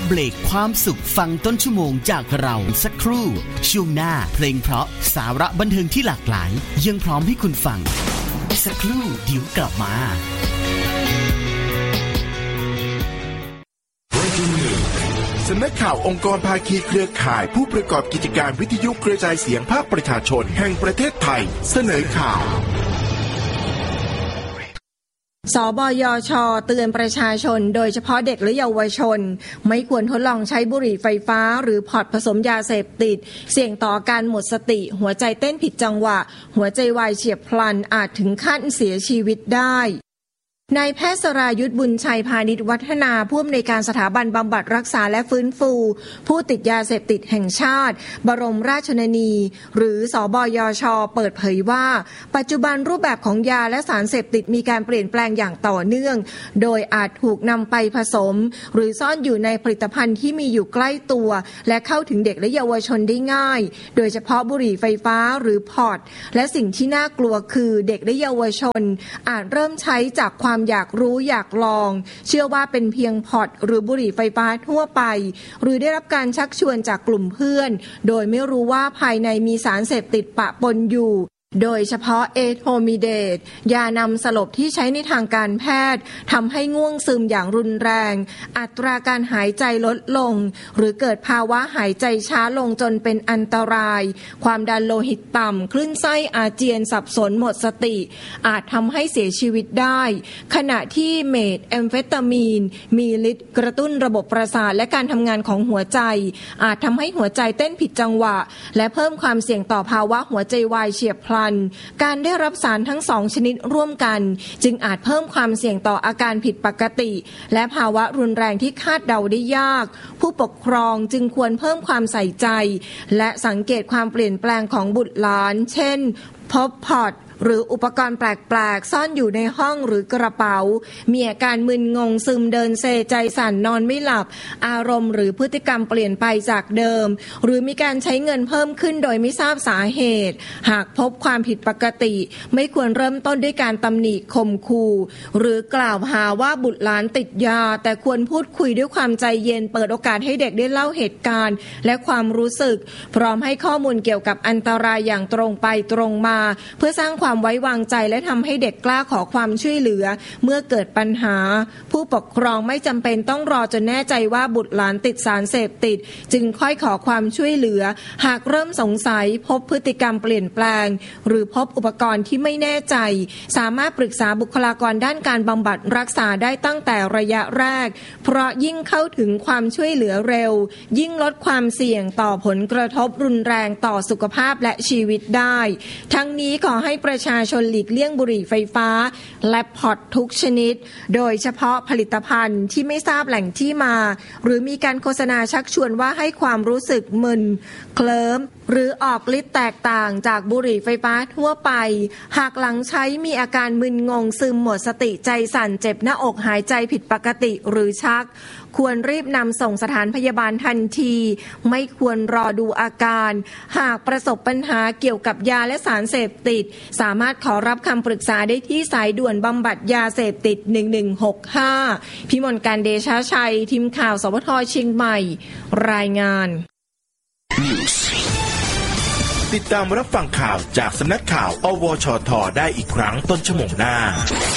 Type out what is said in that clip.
เบรกความสุขฟังต้นชั่วโมงจากเราสักครู่ช่วงหน้าเพลงเพราะสาระบันเทิงที่หลากหลายยังพร้อมให้คุณฟังสักครู่เดี๋ยวกลับมาสำนักข่าวองค์กรภาคีเครือข่ายผู้ประกอบกิจการวิทยุกระจายเสียงภาคประชาชนแห่งประเทศไทยเสนอข่าวสบยช.เตือนประชาชนโดยเฉพาะเด็กและเยาวชนไม่ควรทดลองใช้บุหรี่ไฟฟ้าหรือพอร์ตผสมยาเสพติดเสี่ยงต่อการหมดสติหัวใจเต้นผิดจังหวะหัวใจวายเฉียบพลันอาจถึงขั้นเสียชีวิตได้นายแพทย์สรายุทธบุญชัยพาณิชวัฒนาผู้อำนวยการสถาบันบำบัดรักษาและฟื้นฟูผู้ติดยาเสพติดแห่งชาติบรมราชชนนีหรือสบยช.เปิดเผยว่าปัจจุบันรูปแบบของยาและสารเสพติดมีการเปลี่ยนแปลงอย่างต่อเนื่องโดยอาจถูกนำไปผสมหรือซ่อนอยู่ในผลิตภัณฑ์ที่มีอยู่ใกล้ตัวและเข้าถึงเด็กและเยาวชนได้ง่ายโดยเฉพาะบุหรี่ไฟฟ้าหรือพอร์ตและสิ่งที่น่ากลัวคือเด็กและเยาวชนอาจเริ่มใช้จากความอยากรู้อยากลองเชื่อว่าเป็นเพียงพอร์ตหรือบุหรี่ไฟฟ้าทั่วไปหรือได้รับการชักชวนจากกลุ่มเพื่อนโดยไม่รู้ว่าภายในมีสารเสพติดปะปนอยู่โดยเฉพาะเอโทมิเดตยานำสลบที่ใช้ในทางการแพทย์ทำให้ง่วงซึมอย่างรุนแรงอัตราการหายใจลดลงหรือเกิดภาวะหายใจช้าลงจนเป็นอันตรายความดันโลหิตต่ำคลื่นไส้อาเจียนสับสนหมดสติอาจทำให้เสียชีวิตได้ขณะที่เมทแอมเฟตามีนมีฤทธิ์กระตุ้นระบบประสาทและการทำงานของหัวใจอาจทำให้หัวใจเต้นผิดจังหวะและเพิ่มความเสี่ยงต่อภาวะหัวใจวายเฉียบพลันการได้รับสารทั้งสองชนิดร่วมกันจึงอาจเพิ่มความเสี่ยงต่ออาการผิดปกติและภาวะรุนแรงที่คาดเดาได้ยากผู้ปกครองจึงควรเพิ่มความใส่ใจและสังเกตความเปลี่ยนแปลงของบุตรหลานเช่นพบพอร์ตหรืออุปกรณ์แปลกๆซ่อนอยู่ในห้องหรือกระเป๋ามีอาการมึนงงซึมเดินเซใจสั่นนอนไม่หลับอารมณ์หรือพฤติกรรมเปลี่ยนไปจากเดิมหรือมีการใช้เงินเพิ่มขึ้นโดยไม่ทราบสาเหตุหากพบความผิดปกติไม่ควรเริ่มต้นด้วยการตำหนิข่มขู่หรือกล่าวหาว่าบุตรหลานติดยาแต่ควรพูดคุยด้วยความใจเย็นเปิดโอกาสให้เด็กได้เล่าเหตุการณ์และความรู้สึกพร้อมให้ข้อมูลเกี่ยวกับอันตรายอย่างตรงไปตรงมาเพื่อสร้างความไว้วางใจและทำให้เด็กกล้าขอความช่วยเหลือเมื่อเกิดปัญหาผู้ปกครองไม่จำเป็นต้องรอจนแน่ใจว่าบุตรหลานติดสารเสพติดจึงค่อยขอความช่วยเหลือหากเริ่มสงสัยพบพฤติกรรมเปลี่ยนแปลงหรือพบอุปกรณ์ที่ไม่แน่ใจสามารถปรึกษาบุคลากรด้านการบำบัดรักษาได้ตั้งแต่ระยะแรกเพราะยิ่งเข้าถึงความช่วยเหลือเร็วยิ่งลดความเสี่ยงต่อผลกระทบรุนแรงต่อสุขภาพและชีวิตได้ทั้งนี้ขอให้ประชาชนหลีกเลี่ยงบุหรี่ไฟฟ้าและพอร์ตทุกชนิดโดยเฉพาะผลิตภัณฑ์ที่ไม่ทราบแหล่งที่มาหรือมีการโฆษณาชักชวนว่าให้ความรู้สึกมึนเคลิ้มหรือออกฤทธิ์แตกต่างจากบุหรี่ไฟฟ้าทั่วไปหากหลังใช้มีอาการมึนงงซึมหมดสติใจสั่นเจ็บหน้าอกหายใจผิดปกติหรือชักควรรีบนำส่งสถานพยาบาลทันทีไม่ควรรอดูอาการหากประสบปัญหาเกี่ยวกับยาและสารเสพติดสามารถขอรับคำปรึกษาได้ที่สายด่วนบำบัดยาเสพติด1165พิมลการเดชาชัยทีมข่าวสวทเชียงใหม่รายงานติดตามรับฟังข่าวจากสำนักข่าวอวชท.ได้อีกครั้งต้นชั่วโมงหน้า